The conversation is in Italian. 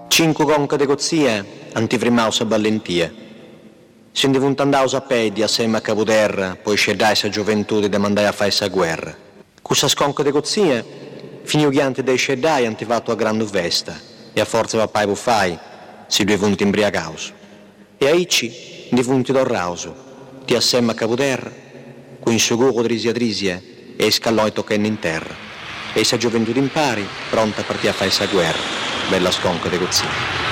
Cinque conche de cozie, antivrimaus a ballentia. Si divuntandaus a pedi assieme a Capoterra, poi sceldai sa gioventù de mandai a fare sa guerra. Cussas conche de cozie, finiu ghiante dei sceldai antivato a grande vesta, e a forza papai buffai, si due vunti imbriagaus. E a Icci, divunti d'orrauso, ti assieme a Capoterra, con il suo guro drisia e scalloi toccando in terra. E sa gioventù d'impari, pronta a partire a fare sa guerra, bella sconca de cozie.